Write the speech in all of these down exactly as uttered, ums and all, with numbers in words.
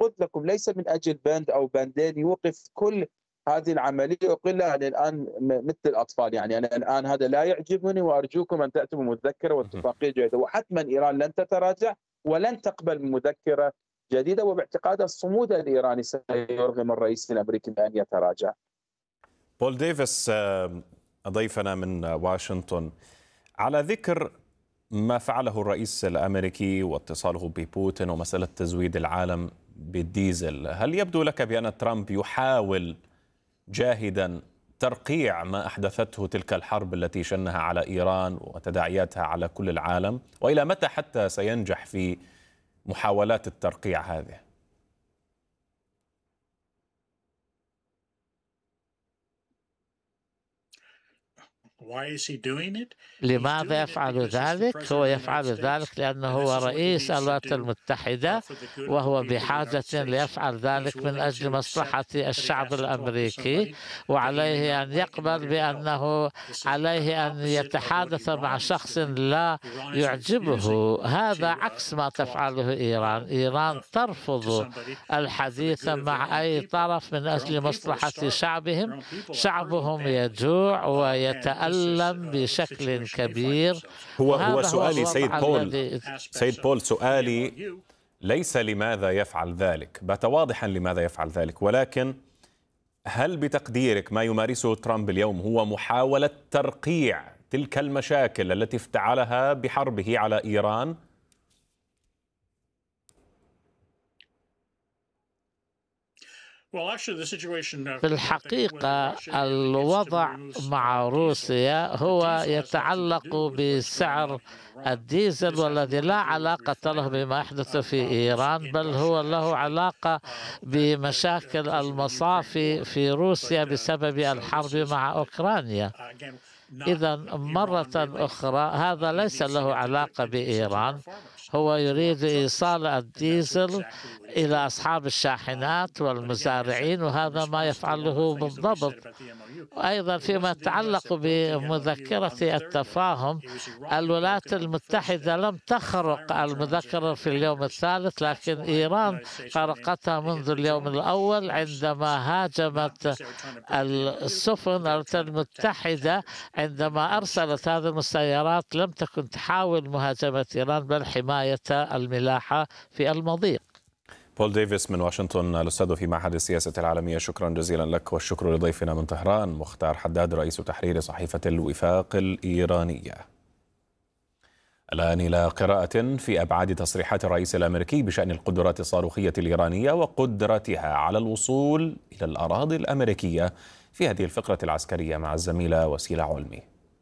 أرد لكم ليس من أجل بند أو بندين يوقف كل هذه العملية ويقول لا أنا الآن مثل الأطفال، يعني أنا الآن هذا لا يعجبني وأرجوكم أن تأتوا بمذكرة واتفاقية جيدة، وحتما إيران لن تتراجع ولن تقبل مذكرة جديدة، وباعتقاد الصمود الإيراني سيرغم الرئيس الأمريكي بأن يتراجع. بول ديفيس ضيفنا من واشنطن، على ذكر ما فعله الرئيس الأمريكي واتصاله ببوتين ومسألة تزويد العالم بالديزل، هل يبدو لك بأن ترامب يحاول جاهدا ترقيع ما أحدثته تلك الحرب التي شنها على إيران وتداعياتها على كل العالم؟ وإلى متى حتى سينجح في محاولات الترقيع هذه؟ لماذا يفعل ذلك؟ هو يفعل ذلك لأنه هو رئيس الولايات المتحدة، وهو بحاجة ليفعل ذلك من أجل مصلحة الشعب الأمريكي، وعليه أن يقبل بأنه عليه أن يتحادث مع شخص لا يعجبه. هذا عكس ما تفعله إيران. إيران ترفض الحديث مع أي طرف من أجل مصلحة شعبهم. شعبهم يجوع ويتألم بشكل كبير. هو هو سؤالي سيد بول سيد بول سؤالي ليس لماذا يفعل ذلك، بات واضحا لماذا يفعل ذلك، ولكن هل بتقديرك ما يمارسه ترامب اليوم هو محاولة ترقيع تلك المشاكل التي افتعلها بحربه على إيران؟ في الحقيقة الوضع مع روسيا هو يتعلق بسعر الديزل، والذي لا علاقة له بما يحدث في إيران، بل هو له علاقة بمشاكل المصافي في روسيا بسبب الحرب مع أوكرانيا. إذا مرة أخرى هذا ليس له علاقة بإيران. هو يريد إيصال الديزل إلى أصحاب الشاحنات والمزارعين، وهذا ما يفعله بالضبط. أيضا فيما يتعلق بمذكرة التفاهم، الولايات المتحدة لم تخرق المذكرة في اليوم الثالث، لكن إيران خرقتها منذ اليوم الأول عندما هاجمت السفن. الولايات المتحدة عندما أرسلت هذه المسيرات لم تكن تحاول مهاجمة إيران بل حماية الملاحة في المضيق. بول ديفيس من واشنطن، الأستاذ في معهد السياسة العالمية، شكرا جزيلا لك، والشكر لضيفنا من طهران مختار حداد رئيس تحرير صحيفة الوفاق الإيرانية. الآن إلى قراءة في أبعاد تصريحات الرئيس الأمريكي بشأن القدرات الصاروخية الإيرانية وقدرتها على الوصول إلى الأراضي الأمريكية في هذه الفقرة العسكرية مع الزميلة وسيلة علمي.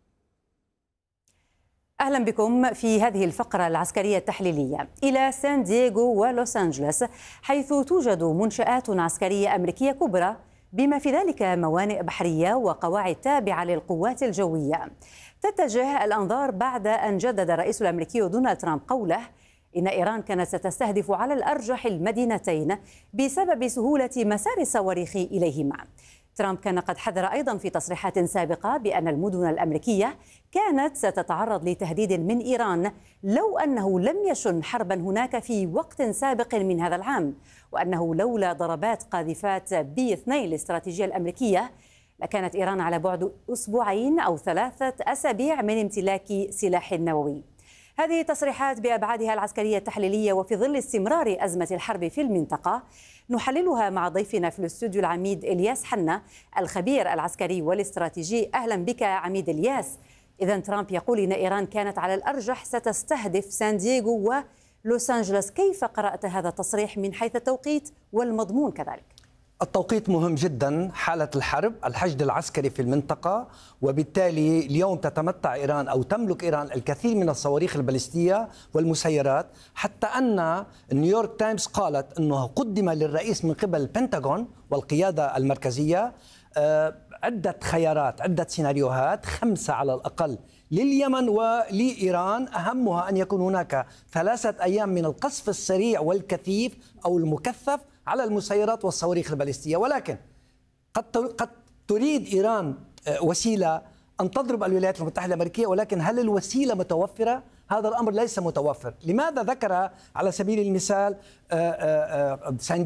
أهلا بكم في هذه الفقرة العسكرية التحليلية. إلى سان دييغو ولوس أنجلوس، حيث توجد منشآت عسكرية أمريكية كبرى بما في ذلك موانئ بحرية وقواعد تابعة للقوات الجوية. تتجه الأنظار بعد أن جدد الرئيس الأمريكي دونالد ترامب قوله إن إيران كانت ستستهدف على الأرجح المدينتين بسبب سهولة مسار الصواريخ إليهما. ترامب كان قد حذر أيضا في تصريحات سابقة بأن المدن الأمريكية كانت ستتعرض لتهديد من إيران لو أنه لم يشن حربا هناك في وقت سابق من هذا العام، وأنه لولا ضربات قاذفات بي اثنين الاستراتيجية الأمريكية لكانت إيران على بعد أسبوعين أو ثلاثة أسابيع من امتلاك سلاح نووي. هذه تصريحات بأبعادها العسكرية التحليلية وفي ظل استمرار أزمة الحرب في المنطقة نحللها مع ضيفنا في الاستوديو العميد إلياس حنا الخبير العسكري والاستراتيجي. أهلا بك عميد إلياس. إذا ترامب يقول إن إيران كانت على الأرجح ستستهدف سان دييغو ولوس أنجلوس، كيف قرأت هذا التصريح من حيث التوقيت والمضمون كذلك؟ التوقيت مهم جدا، حالة الحرب، الحشد العسكري في المنطقة، وبالتالي اليوم تتمتع إيران أو تملك إيران الكثير من الصواريخ البالستية والمسيرات، حتى أن نيويورك تايمز قالت أنه قدم للرئيس من قبل البنتاغون والقيادة المركزية عدة خيارات، عدة سيناريوهات، خمسة على الأقل لليمن ولإيران، أهمها أن يكون هناك ثلاثة أيام من القصف السريع والكثيف أو المكثف على المسيرات والصواريخ البالستية. ولكن قد قد تريد إيران وسيلة أن تضرب الولايات المتحدة الأمريكية، ولكن هل الوسيلة متوفرة؟ هذا الأمر ليس متوفر. لماذا ذكر على سبيل المثال سان